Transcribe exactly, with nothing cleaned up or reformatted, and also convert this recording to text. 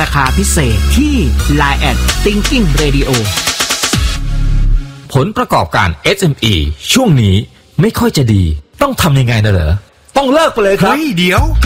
ราคาพิเศษที่ ไลน์ แอท Thinking Radio ผลประกอบการ เอส เอ็ม อี ช่วงนี้ไม่ค่อยจะดีต้องทำยังไงนะเหรอต้องเลิกไปเลยครับเฮ้ยเดี๋ยว